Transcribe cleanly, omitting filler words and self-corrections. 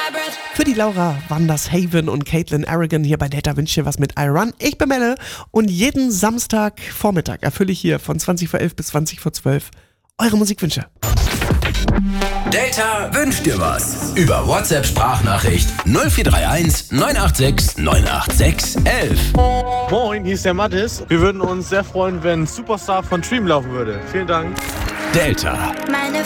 Für die Laura waren das Haven und Caitlin Aragon hier bei Delta Wünscht dir was mit iRun. Ich bin Melle und jeden Samstagvormittag erfülle ich hier von 20 vor 11 bis 20 vor 12 eure Musikwünsche. Delta wünscht dir was. Über WhatsApp-Sprachnachricht 0431 986 986 11. Moin, hier ist der Mathis. Wir würden uns sehr freuen, wenn Superstar von Dream laufen würde. Vielen Dank. Delta. Meine